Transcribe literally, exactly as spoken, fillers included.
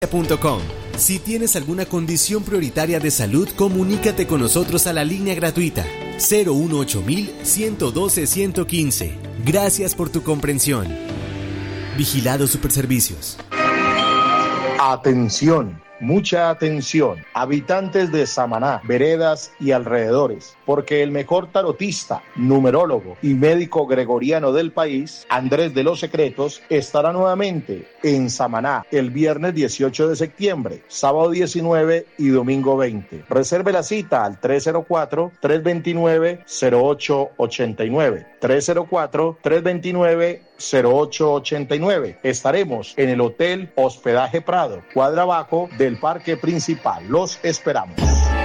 punto com. Si tienes alguna condición prioritaria de salud, comunícate con nosotros a la línea gratuita cero uno ocho mil ciento doce ciento quince. Gracias por tu comprensión. Vigilado Superservicios. Atención, mucha atención, habitantes de Samaná, veredas y alrededores, porque el mejor tarotista, numerólogo y médico gregoriano del país, Andrés de los Secretos, estará nuevamente en Samaná el viernes dieciocho de septiembre, sábado diecinueve y domingo veinte. Reserve la cita al tres cero cuatro, tres dos nueve, cero ocho ocho nueve, tres cero cuatro, tres dos nueve, cero ocho ocho nueve. Estaremos en el Hotel Hospedaje Prado, cuadra abajo del Parque Principal. Los esperamos.